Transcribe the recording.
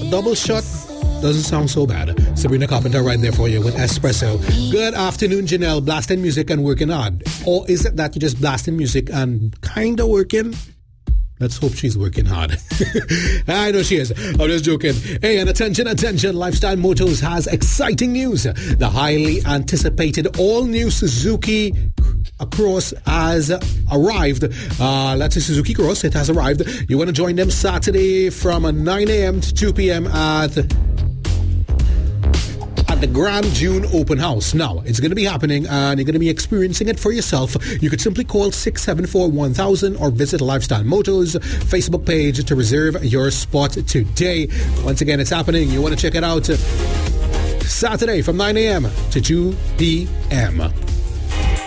double shot doesn't sound so bad. Sabrina Carpenter right there for you with Espresso. Good afternoon, Janelle. Blasting music and working hard. Or is it that you're just blasting music and kind of working? Let's hope she's working hard. I know she is. I'm just joking. Hey, and attention. Lifestyle Motors has exciting news. The highly anticipated all-new Suzuki Cross has arrived. Let's say Suzuki Cross, it has arrived. You want to join them Saturday from 9 a.m. to 2 p.m. at the Grand June Open House. Now, it's going to be happening and you're going to be experiencing it for yourself. You could simply call 674-1000 or visit Lifestyle Motors Facebook page to reserve your spot today. Once again, it's happening. You want to check it out Saturday from 9 a.m. to 2 p.m.